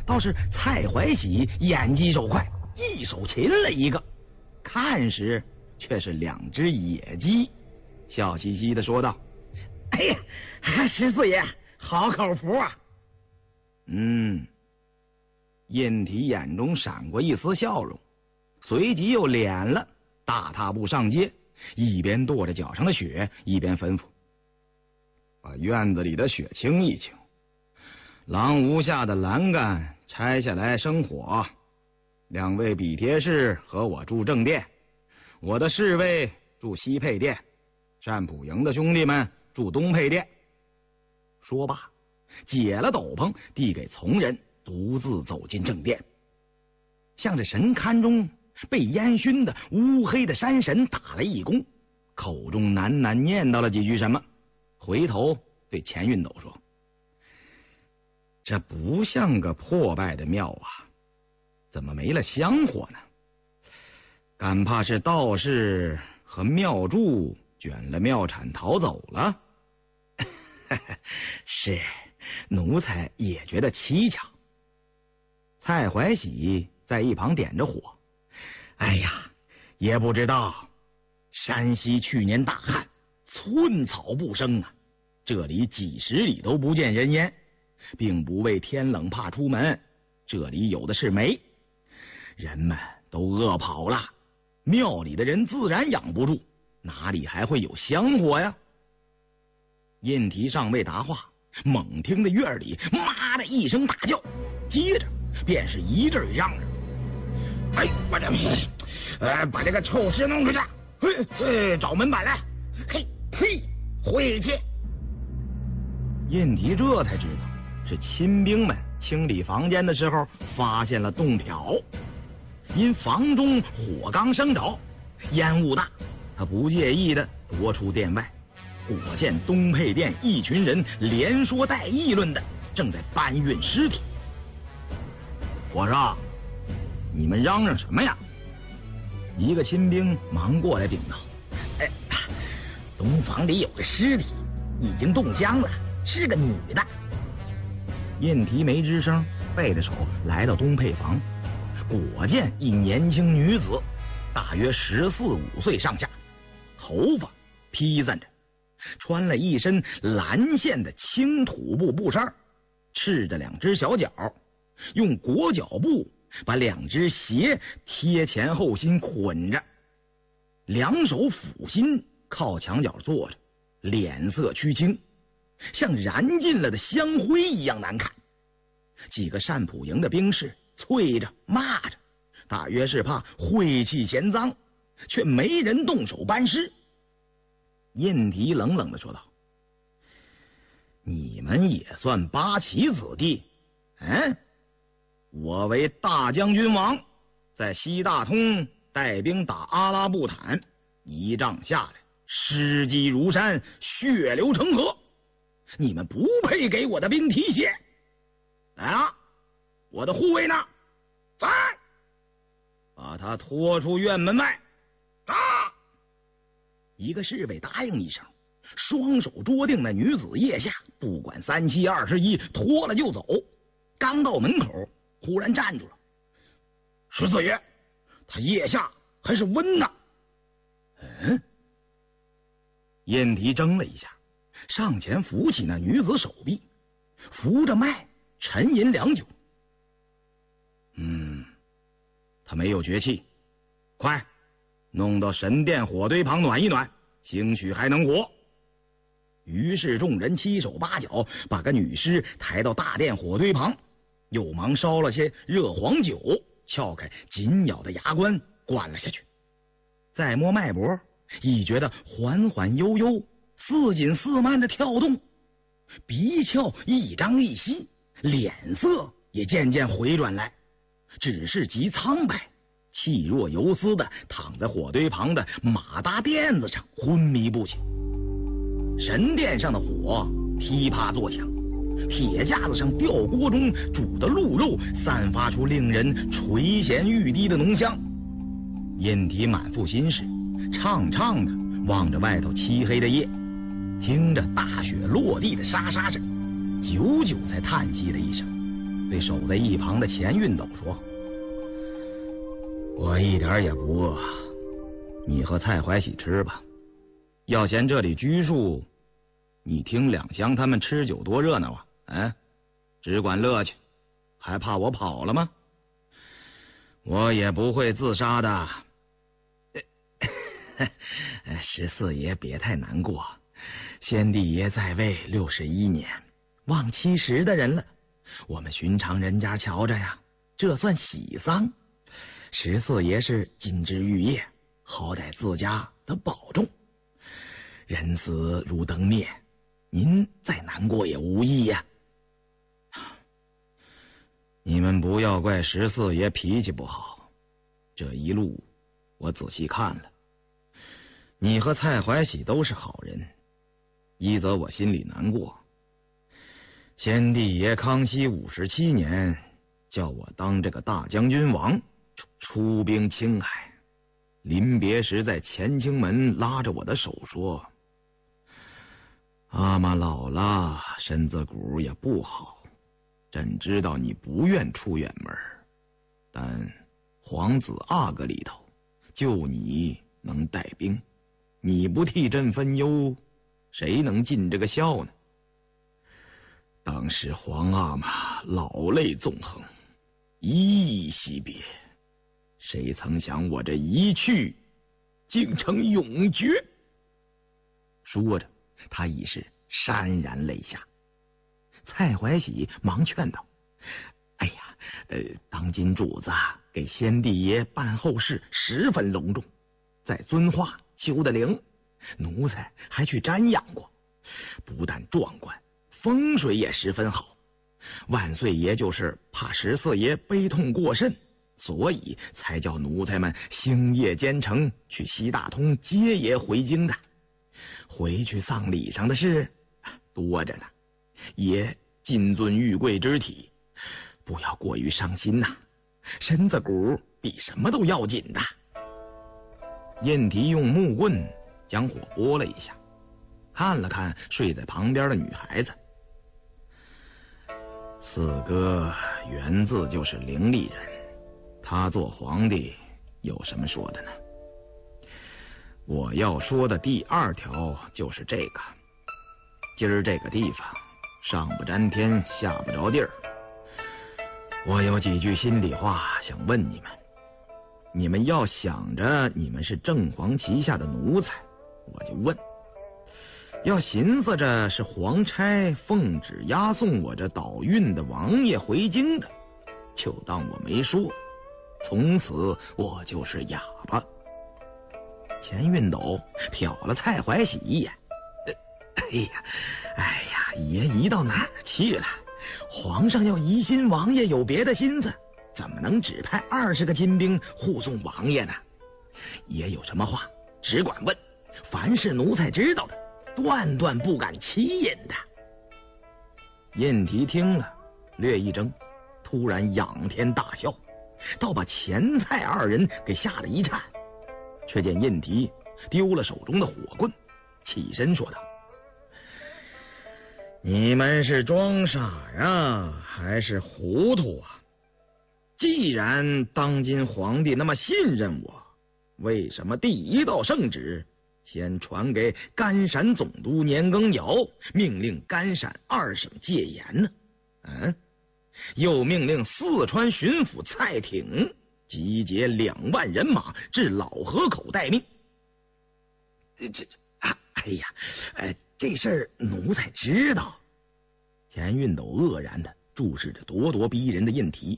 倒是蔡怀喜眼疾手快，一手擒了一个，看时却是2只野鸡，笑嘻嘻的说道：“哎呀，十四爷好口福啊！”印提眼中闪过一丝笑容，随即又敛了，大踏步上街，一边跺着脚上的雪，一边吩咐：“把院子里的雪清一清，廊屋下的栏杆拆下来生火。2位比贴士和我住正殿，我的侍卫住西配殿，单普营的兄弟们住东配殿。”说罢，解了斗篷，递给从人，独自走进正殿，向着神龛中被烟熏的乌黑的山神打了一躬，口中喃喃念叨了几句什么，回头对钱运斗说：“这不像个破败的庙啊，怎么没了香火呢？敢怕是道士和庙祝卷了庙产逃走了？”是，奴才也觉得蹊跷。蔡怀喜在一旁点着火：“哎呀，也不知道，山西去年大旱，寸草不生啊，这里几十里都不见人烟，并不为天冷怕出门，这里有的是煤，人们都饿跑了，庙里的人自然养不住，哪里还会有香火呀？”印提尚未答话，猛听得院里妈的一声大叫，接着便是一阵嚷嚷：“哎，把这个臭尸弄出去！找门板来！嘿，回去！”印提这才知道是亲兵们清理房间的时候发现了洞笤，因房中火刚生着，烟雾大，他不介意的夺出殿外，果见东配殿一群人连说带议论的正在搬运尸体。我说：“你们嚷嚷什么呀？”一个亲兵忙过来禀道：“东房里有个尸体，已经冻僵了，是个女的。”印提没吱声，背着手来到东配房，果见一年轻女子，大约14、15岁上下，头发披散着，穿了一身蓝线的青土布布衫，赤着2只小脚，用裹脚布把2只鞋贴前后心捆着，2手抚心靠墙角坐着，脸色黢青，像燃尽了的香灰一样难看。几个单普营的兵士啐着骂着，大约是怕晦气嫌脏，却没人动手搬尸。印提冷冷地说道：“你们也算八旗子弟？我为大将军王，在西大通带兵打阿拉布坦，一仗下来，尸积如山，血流成河，你们不配给我的兵提鞋。来啊，我的护卫呢？在，把他拖出院门外。打！”一个侍卫答应一声，双手捉定那女子腋下，不管3七21，拖了就走。刚到门口，忽然站住了：“十四爷，他腋下还是温的。”印提怔了一下，上前扶起那女子手臂，扶着脉沉吟良久。他没有绝气，快弄到神殿火堆旁暖一暖，兴许还能活。于是众人7手8脚把个女尸抬到大殿火堆旁，又忙烧了些热黄酒，撬开紧咬的牙关灌了下去。再摸脉搏，已觉得缓缓悠悠，似紧似慢的跳动，鼻窍一张一吸，脸色也渐渐回转来，只是极苍白，气若游丝的躺在火堆旁的马搭垫子上昏迷不醒。神殿上的火噼啪作响，铁架子上吊锅中煮的鹿肉散发出令人垂涎欲滴的浓香。印提满腹心事，怅怅的望着外头漆黑的夜，听着大雪落地的沙沙声，久久才叹息了一声：“ 对守在一旁的钱运斗说：“我一点也不饿，你和蔡怀喜吃吧。要嫌这里拘束，你听两厢他们吃酒多热闹啊！只管乐去，还怕我跑了吗？我也不会自杀的。14爷别太难过，先帝爷在位61年，望70的人了。我们寻常人家瞧着呀，这算喜丧。14爷是金枝玉叶，好歹自家得保重。人死如灯灭，您再难过也无益呀。你们不要怪14爷脾气不好，这一路我仔细看了，你和蔡怀喜都是好人，一则我心里难过。先帝爷康熙57年叫我当这个大将军王，出兵青海，临别时在乾清门拉着我的手说：“阿妈老了，身子骨也不好，朕知道你不愿出远门，但皇子阿哥里头就你能带兵，你不替朕分忧，谁能尽这个孝呢？”当时皇阿玛老泪纵横，依依惜别，谁曾想我这一去，竟成永诀。说着，他已是潸然泪下。蔡怀喜忙劝道：“哎呀，当今主子给先帝爷办后事十分隆重，在遵化修的陵，奴才还去瞻仰过，不但壮观，风水也十分好。万岁爷就是怕14爷悲痛过甚，所以才叫奴才们星夜兼程去西大通接爷回京的。回去丧礼上的事多着呢，爷谨遵玉贵之体，不要过于伤心呐，身子骨比什么都要紧的。”燕提用木棍将火拨了一下，看了看睡在旁边的女孩子。四哥原字就是伶俐人，他做皇帝有什么说的呢？我要说的第2条就是这个。今儿这个地方上不沾天下不着地儿，我有几句心里话想问你们。你们要想着你们是正黄旗下的奴才，我就问；要寻思着是皇差奉旨押送我这倒运的王爷回京的，就当我没说，从此我就是哑巴。钱运斗瞟了蔡怀喜一眼，哎呀，爷移到哪儿去了？皇上要疑心王爷有别的心思，怎么能只派20个金兵护送王爷呢？爷有什么话只管问，凡是奴才知道的，断断不敢欺隐的。燕提听了，略一怔，突然仰天大笑，倒把钱蔡2人给吓得一颤。却见燕提丢了手中的火棍，起身说道：“你们是装傻呀，还是糊涂啊？既然当今皇帝那么信任我，为什么第一道圣旨先传给甘陕总督年羹尧，命令甘陕2省戒严呢？又命令四川巡抚蔡挺集结2万人马至老河口待命。这事儿奴才知道。”钱运斗愕然的注视着咄咄逼人的燕提。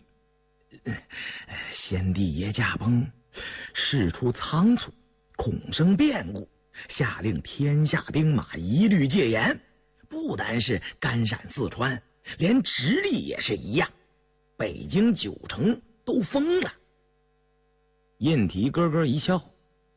先帝爷驾崩，事出仓促，恐生变故，下令天下兵马一律戒严，不单是甘陕四川，连直隶也是一样，北京9城都封了。燕提咯咯一笑，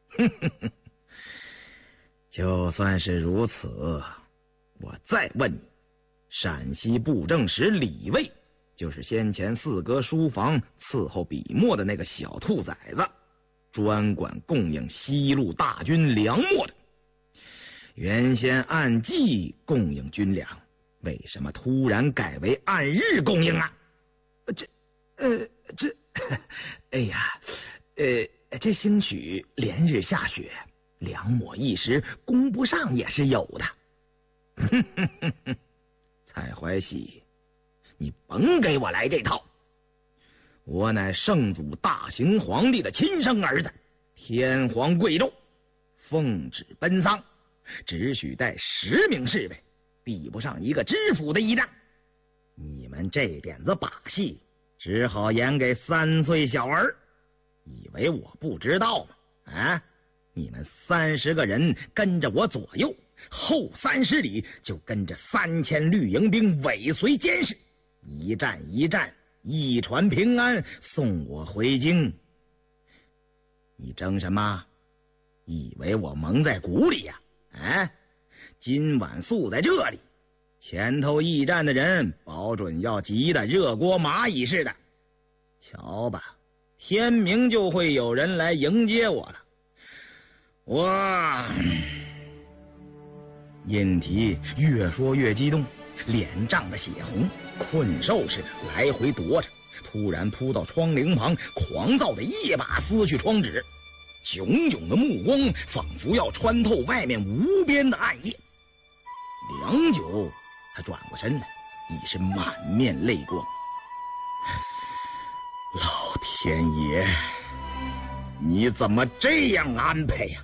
就算是如此，我再问你，陕西布政使李卫，就是先前四哥书房伺候笔墨的那个小兔崽子，专管供应西路大军粮墨的，原先按季供应军粮，为什么突然改为按日供应啊？ 哎呀，这兴许连日下雪，两抹一时供不上也是有的。蔡怀喜，你甭给我来这套！我乃圣祖大行皇帝的亲生儿子，天皇贵胄，奉旨奔丧，只许带10名侍卫，比不上一个知府的仪仗。你们这点子把戏，只好演给3岁小儿，以为我不知道吗？啊！你们30个人跟着我左右，后30里就跟着3000绿营兵尾随监视，一战一战，一传平安，送我回京。你争什么？以为我蒙在鼓里呀？啊！今晚宿在这里，前头驿站的人保准要急得热锅蚂蚁似的。瞧吧，天明就会有人来迎接我了。殷提越说越激动，脸涨得血红，困兽似的来回踱着，突然扑到窗棂旁，狂躁的一把撕去窗纸，炯炯的目光仿佛要穿透外面无边的暗夜。良久，他转过身来，已是满面泪光。老天爷，你怎么这样安排呀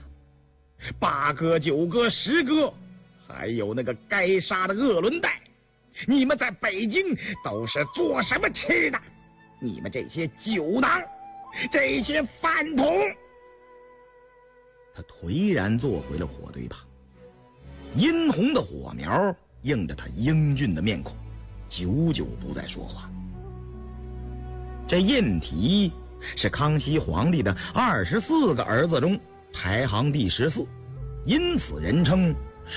？8哥、9哥、10哥，还有那个该杀的鄂伦带，你们在北京都是做什么吃的？你们这些酒囊，这些饭桶！他颓然坐回了火堆旁，殷红的火苗映着他英俊的面孔，久久不再说话。这殷提是康熙皇帝的24个儿子中排行第14，因此人称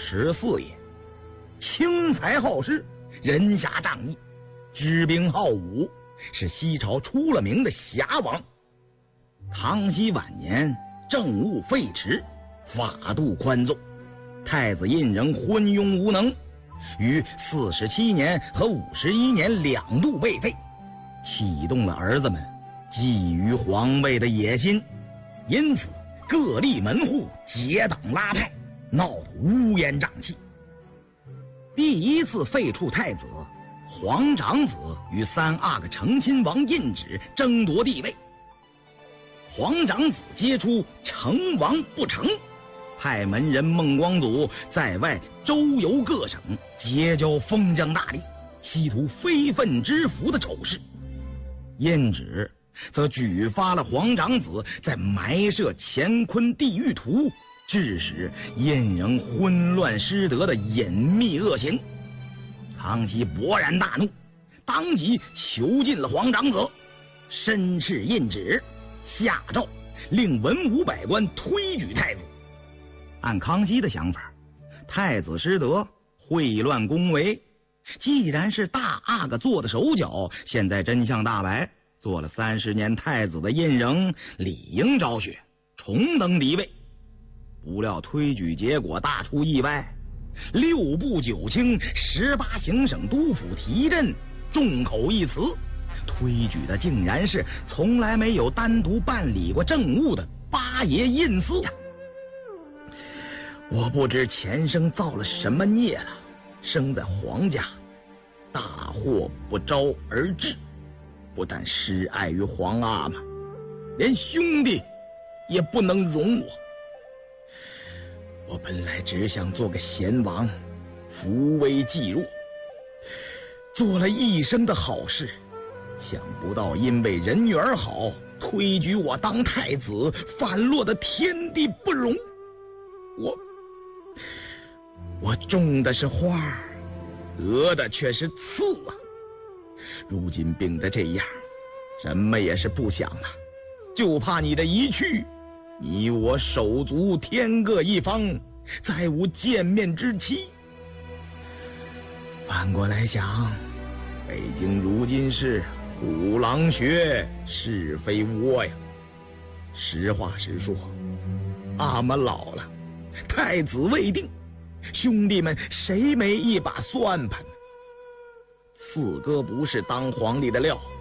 14爷。轻财好施，仁侠仗义，知兵好武，是西朝出了名的侠王。康熙晚年政务废弛，法度宽纵，太子胤禛昏庸无能，于47年和51年2度被废，启动了儿子们觊觎皇位的野心，因此各立门户，结党拉派，闹得乌烟瘴气。第一次废黜太子，皇长子与3阿哥成亲王胤祉争夺帝位，皇长子接出成王不成，派门人孟光祖在外周游各省，结交封疆大吏，企图非分之福的丑事。胤祉则举发了皇长子在埋设乾坤地狱图，致使胤禛昏乱失德的隐秘恶行。康熙勃然大怒，当即囚禁了皇长子，申斥胤祉，下诏令文武百官推举太子。按康熙的想法，太子失德，秽乱宫闱，既然是大阿哥做的手脚，现在真相大白，做了30年太子的胤禛理应昭雪，重登帝位。不料推举结果大出意外，6部9卿18行省督府提镇众口一词，推举的竟然是从来没有单独办理过政务的八爷胤祀。我不知前生造了什么孽了，生在皇家，大祸不招而至，不但失爱于皇阿玛，连兄弟也不能容我。我本来只想做个贤王，扶危济弱，做了一生的好事，想不到因为人缘好，推举我当太子，反落得天地不容。我种的是花，得的却是刺啊！如今病得这样，什么也是不想了，就怕你的一去，你我手足天各一方，再无见面之期。反过来想，北京如今是虎狼穴，是非窝呀。实话实说，阿玛老了，太子未定，兄弟们谁没一把算盘？4哥不是当皇帝的料，